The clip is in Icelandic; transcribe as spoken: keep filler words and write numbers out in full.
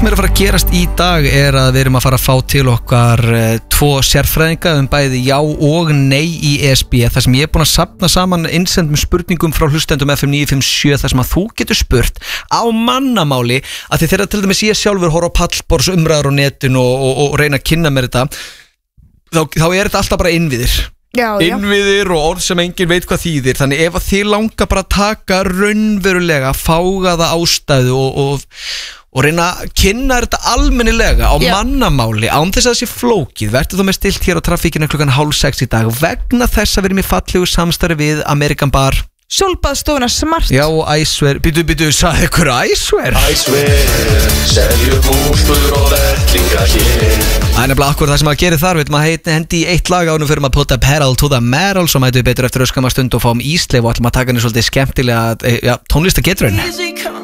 sem er að fara að gerast í dag er að við erum að fara að fá til okkar uh, tvo sérfræðinga um bæði já og nei í E S B. Það sem ég er búin að safna saman innsendum spurningum frá hlustendum F M níu fimm sjö þar sem að þú getur spurt á mannamáli að þið þeirra til dæmis ég sjálfur horfa á pallborðs umræður á netinu og, og, og reyna að kynna mér þetta þá, þá er þetta alltaf bara innviðir. Já, já. Innviðir og orð sem enginn veit hvað þýðir. Þannig ef að þið langar bara að taka raunverulega fágaða ástæðu og, og, og reyna að kynna þetta almennilega á já. Mannamáli án þess að það sé flókið, verður þú með stilt hér á trafíkinu klukkan hálf sex í dag vegna þess að við erum í fallegu samstarfi við American Bar Sólbaðstofuna Smart. Já, og Æsver, býtu, býtu, sagði ykkur Æsver? Æsver, seljum úlpur og vettlinga hér. Það er nefnilega akkur það sem að gera þar, veit maður heiti hendi í eitt lag ánum fyrir maður að putta pedal to the metal, svo mætu við betur eftir öskama stund og fáum ísleif og ætlum að taka henni svolítið skemmtilega, ja, tónlistageturinn.